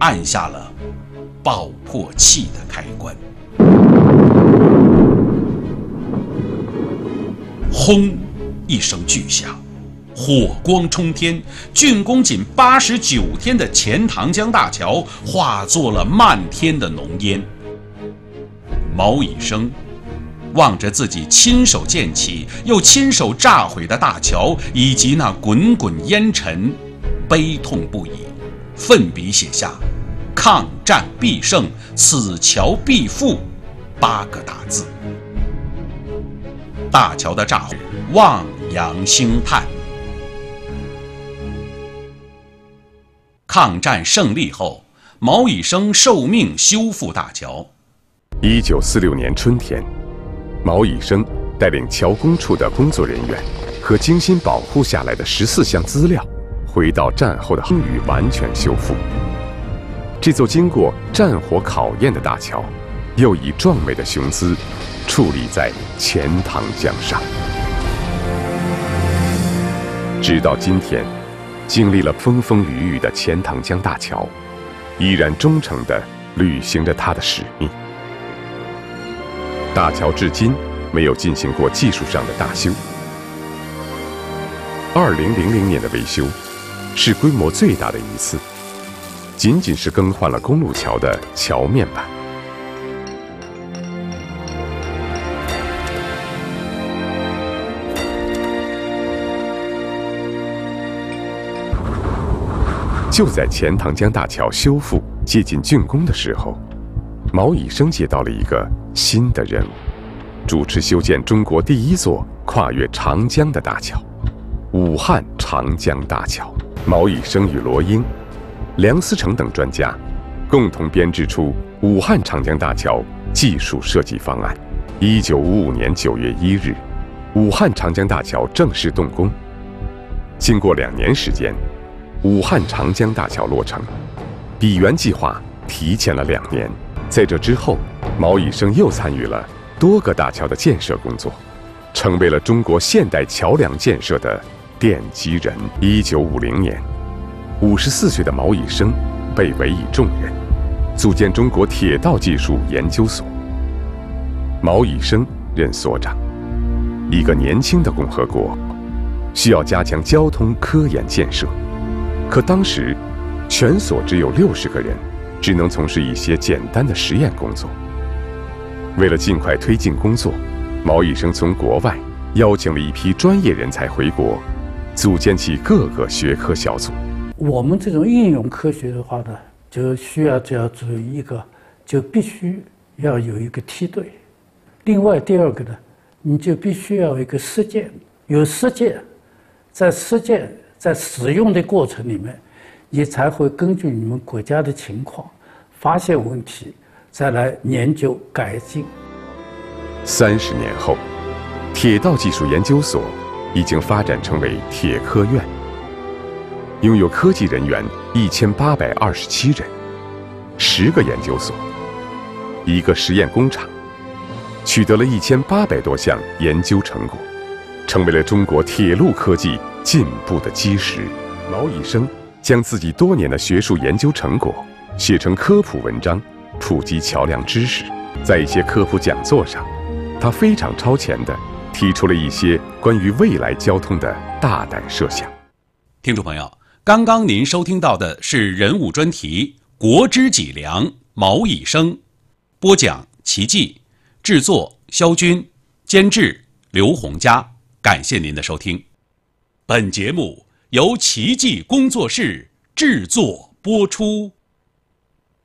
按下了爆破器的开关。轰一声巨响，火光冲天，竣工仅89天的钱塘江大桥化作了漫天的浓烟。毛以生望着自己亲手建起又亲手炸毁的大桥以及那滚滚烟尘，悲痛不已，奋笔写下“抗战必胜，此桥必复”8个大字。大桥的炸毁望洋兴叹。抗战胜利后，毛以生受命修复大桥。 1946年春天，毛以生带领桥工处的工作人员和精心保护下来的14项资料，回到战后的终于完全修复。这座经过战火考验的大桥，又以壮美的雄姿矗立在钱塘江上。直到今天，经历了风风雨雨的钱塘江大桥，依然忠诚地履行着它的使命。大桥至今没有进行过技术上的大修。2000年的维修是规模最大的一次，仅仅是更换了公路桥的桥面板。就在钱塘江大桥修复接近竣工的时候，毛以生接到了一个新的任务，主持修建中国第一座跨越长江的大桥——武汉长江大桥。毛以生与罗英、梁思成等专家共同编制出武汉长江大桥技术设计方案。1955年9月1日，武汉长江大桥正式动工。经过2年时间，武汉长江大桥落成，比原计划提前了2年。在这之后，毛以生又参与了多个大桥的建设工作，成为了中国现代桥梁建设的奠基人。1950年，54岁的毛以生被委以重任，组建中国铁道技术研究所。毛以生任所长。一个年轻的共和国需要加强交通科研建设，可当时全所只有60个人，只能从事一些简单的实验工作。为了尽快推进工作，毛以生从国外邀请了一批专业人才回国，组建起各个学科小组。 我们这种应用科学的话呢，就要注意一个，就必须要有一个梯队。另外第二个呢，你就必须要有一个实践，有实践，在使用的过程里面，你才会根据你们国家的情况发现问题，再来研究改进。 30年后，铁道技术研究所已经发展成为铁科院，拥有科技人员1827人，10个研究所，1个实验工厂，取得了1800多项研究成果，成为了中国铁路科技进步的基石。毛以生将自己多年的学术研究成果写成科普文章，普及桥梁知识。在一些科普讲座上，他非常超前地提出了一些关于未来交通的大胆设想。 听众朋友，刚刚您收听到的是人物专题《国之脊梁》毛以生，播讲齐记，制作肖军，监制刘洪佳。感谢您的收听。本节目由齐记工作室制作播出。